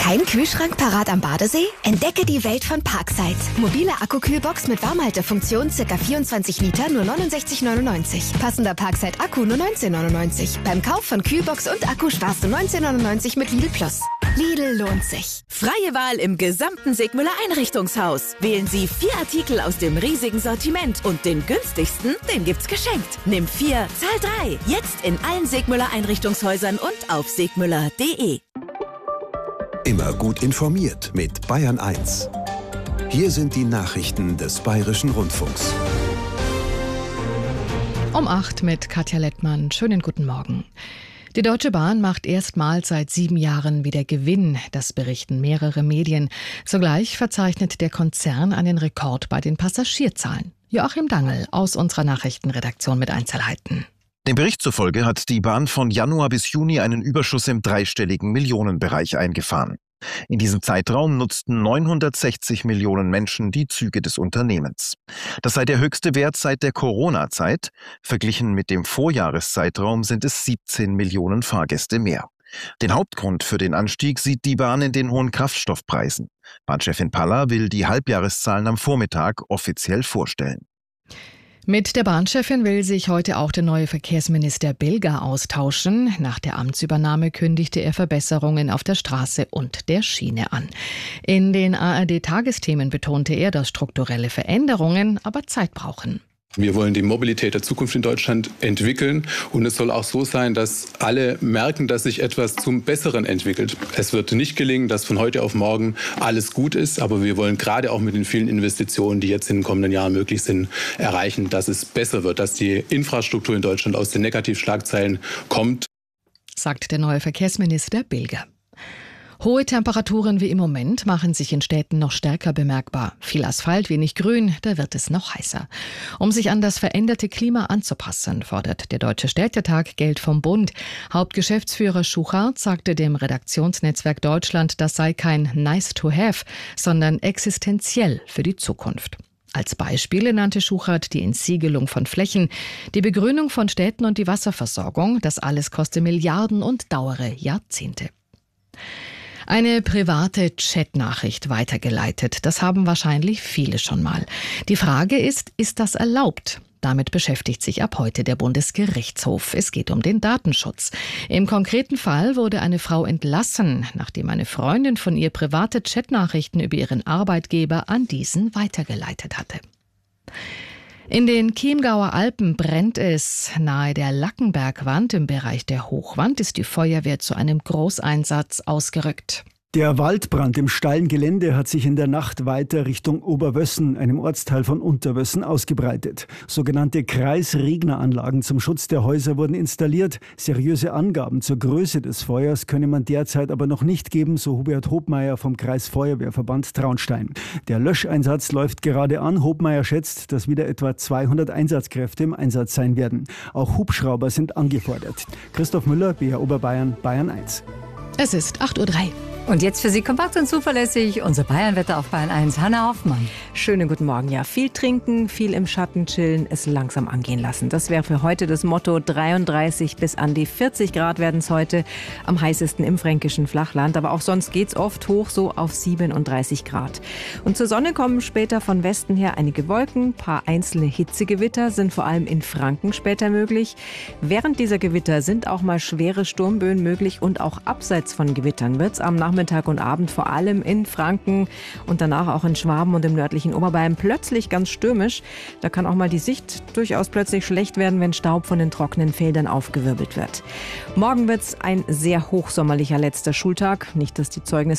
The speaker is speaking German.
Kein Kühlschrank parat am Badesee? Entdecke die Welt von Parkside. Mobile Akkukühlbox mit Warmhaltefunktion, ca. 24 Liter, nur 69,99. Passender Parkside-Akku nur 19,99. Beim Kauf von Kühlbox und Akku sparst du 19,99 mit Lidl Plus. Lidl lohnt sich. Freie Wahl im gesamten Sigmüller Einrichtungshaus. Wählen Sie 4 Artikel aus dem riesigen Sortiment und den günstigsten, den gibt's geschenkt. Nimm 4, zahl 3. Jetzt in allen Sigmüller Einrichtungshäusern und auf sigmüller.de. Immer gut informiert mit Bayern 1. Hier sind die Nachrichten des Bayerischen Rundfunks. Um 8 mit Katja Lettmann. Schönen guten Morgen. Die Deutsche Bahn macht erstmals seit 7 Jahren wieder Gewinn. Das berichten mehrere Medien. Zugleich verzeichnet der Konzern einen Rekord bei den Passagierzahlen. Joachim Dangl aus unserer Nachrichtenredaktion mit Einzelheiten. Dem Bericht zufolge hat die Bahn von Januar bis Juni einen Überschuss im dreistelligen Millionenbereich eingefahren. In diesem Zeitraum nutzten 960 Millionen Menschen die Züge des Unternehmens. Das sei der höchste Wert seit der Corona-Zeit. Verglichen mit dem Vorjahreszeitraum sind es 17 Millionen Fahrgäste mehr. Den Hauptgrund für den Anstieg sieht die Bahn in den hohen Kraftstoffpreisen. Bahnchefin Palla will die Halbjahreszahlen am Vormittag offiziell vorstellen. Mit der Bahnchefin will sich heute auch der neue Verkehrsminister Bilger austauschen. Nach der Amtsübernahme kündigte er Verbesserungen auf der Straße und der Schiene an. In den ARD-Tagesthemen betonte er, dass strukturelle Veränderungen aber Zeit brauchen. Wir wollen die Mobilität der Zukunft in Deutschland entwickeln und es soll auch so sein, dass alle merken, dass sich etwas zum Besseren entwickelt. Es wird nicht gelingen, dass von heute auf morgen alles gut ist, aber wir wollen gerade auch mit den vielen Investitionen, die jetzt in den kommenden Jahren möglich sind, erreichen, dass es besser wird, dass die Infrastruktur in Deutschland aus den Negativschlagzeilen kommt, sagt der neue Verkehrsminister Bilger. Hohe Temperaturen wie im Moment machen sich in Städten noch stärker bemerkbar. Viel Asphalt, wenig Grün, da wird es noch heißer. Um sich an das veränderte Klima anzupassen, fordert der Deutsche Städtetag Geld vom Bund. Hauptgeschäftsführer Schuchart sagte dem Redaktionsnetzwerk Deutschland, das sei kein nice to have, sondern existenziell für die Zukunft. Als Beispiele nannte Schuchart die Entsiegelung von Flächen, die Begrünung von Städten und die Wasserversorgung. Das alles koste Milliarden und dauere Jahrzehnte. Eine private Chatnachricht weitergeleitet. Das haben wahrscheinlich viele schon mal. Die Frage ist das erlaubt? Damit beschäftigt sich ab heute der Bundesgerichtshof. Es geht um den Datenschutz. Im konkreten Fall wurde eine Frau entlassen, nachdem eine Freundin von ihr private Chatnachrichten über ihren Arbeitgeber an diesen weitergeleitet hatte. In den Chiemgauer Alpen brennt es. Nahe der Lackenbergwand im Bereich der Hochwand ist die Feuerwehr zu einem Großeinsatz ausgerückt. Der Waldbrand im steilen Gelände hat sich in der Nacht weiter Richtung Oberwössen, einem Ortsteil von Unterwössen, ausgebreitet. Sogenannte Kreisregneranlagen zum Schutz der Häuser wurden installiert. Seriöse Angaben zur Größe des Feuers könne man derzeit aber noch nicht geben, so Hubert Hobmeier vom Kreisfeuerwehrverband Traunstein. Der Löscheinsatz läuft gerade an. Hobmeier schätzt, dass wieder etwa 200 Einsatzkräfte im Einsatz sein werden. Auch Hubschrauber sind angefordert. Christoph Müller, BR Oberbayern, Bayern 1. Es ist 8:03 Uhr. Und jetzt für Sie kompakt und zuverlässig unser Bayernwetter auf Bayern 1. Hanna Hoffmann. Schönen guten Morgen. Ja, viel trinken, viel im Schatten chillen, es langsam angehen lassen. Das wäre für heute das Motto. 33 bis an die 40 Grad werden es heute, am heißesten im fränkischen Flachland. Aber auch sonst geht's oft hoch, so auf 37 Grad. Und zur Sonne kommen später von Westen her einige Wolken. Paar einzelne Hitzegewitter sind vor allem in Franken später möglich. Während dieser Gewitter sind auch mal schwere Sturmböen möglich und auch abseits von Gewittern wird's am Nachmittag und Abend vor allem in Franken und danach auch in Schwaben und im nördlichen Oberbayern plötzlich ganz stürmisch. Da kann auch mal die Sicht durchaus plötzlich schlecht werden, wenn Staub von den trockenen Feldern aufgewirbelt wird. Morgen wird's ein sehr hochsommerlicher letzter Schultag. Nicht, dass die Zeugnisse